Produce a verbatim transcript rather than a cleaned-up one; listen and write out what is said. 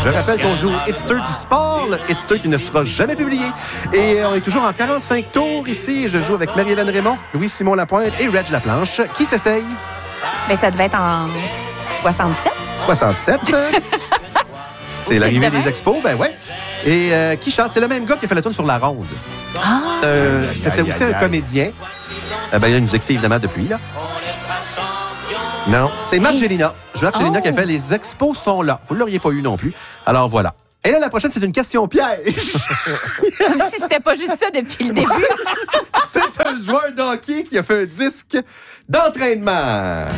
Je rappelle qu'on joue au Hitster du sport, le Hitster qui ne sera jamais publié. Et on est toujours en quarante-cinq tours ici. Je joue avec Marie-Hélène Raymond, Louis-Simon Lapointe et Reg Laplanche. Qui s'essaye? Bien, ça devait être en soixante-sept. soixante-sept. C'est l'arrivée des expos, ben ouais. Et euh, qui chante? C'est le même gars qui a fait la tune sur La Ronde. Ah! C'est un- C'était aïe, aussi aïe, un aïe. comédien. Euh, ben, il nous a quittés évidemment depuis, là. Non, c'est Margelina. Je veux Margelina Oh. qui a fait Les expos sont là. Vous ne l'auriez pas eu non plus. Alors voilà. Et là, la prochaine, c'est une question piège. Comme si c'était pas juste ça depuis le début. C'est un joueur de hockey qui a fait un disque d'entraînement.